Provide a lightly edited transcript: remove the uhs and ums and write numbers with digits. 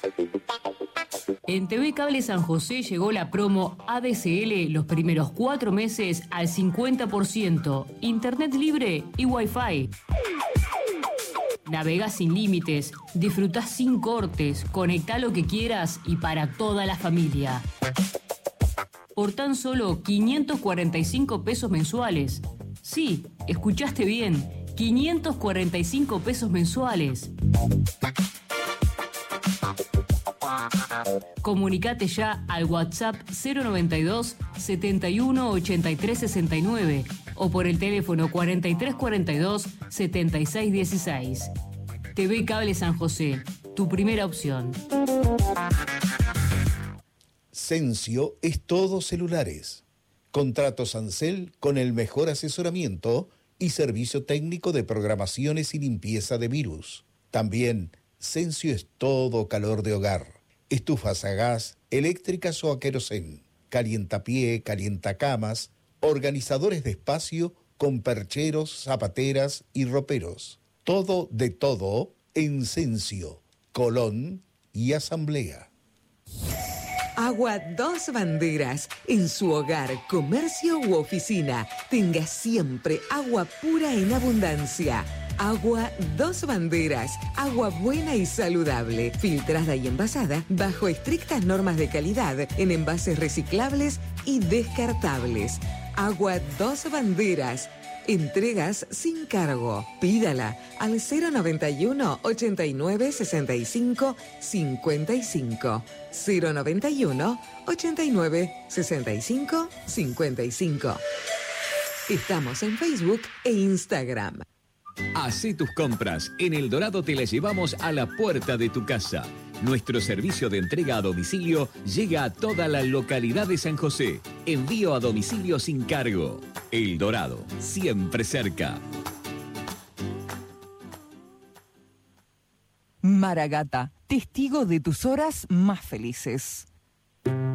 En TV Cable San José llegó la promo ADSL los primeros 4 meses al 50%, internet libre y wifi. Navegás sin límites, disfrutás sin cortes, conectá lo que quieras y para toda la familia. Por tan solo 545 pesos mensuales. Sí, escuchaste bien, 545 pesos mensuales. Comunicate ya al WhatsApp 092 71 83 69 o por el teléfono 43 42 76 16. TV Cable San José, tu primera opción. Sensio es todo celulares. Contratos Ancel con el mejor asesoramiento y servicio técnico de programaciones y limpieza de virus. También Sensio es todo calor de hogar. Estufas a gas, eléctricas o a querosén, calientapié, calientacamas, organizadores de espacio con percheros, zapateras y roperos. Todo de todo en Sensio, Colón y Asamblea. Agua Dos Banderas. En su hogar, comercio u oficina, tenga siempre agua pura en abundancia. Agua Dos Banderas, agua buena y saludable, filtrada y envasada bajo estrictas normas de calidad en envases reciclables y descartables. Agua Dos Banderas, entregas sin cargo. Pídala al 091 89 65 55. 091 89 65 55. Estamos en Facebook e Instagram. Hacé tus compras. En El Dorado te las llevamos a la puerta de tu casa. Nuestro servicio de entrega a domicilio llega a toda la localidad de San José. Envío a domicilio sin cargo. El Dorado, siempre cerca. Maragata, testigo de tus horas más felices.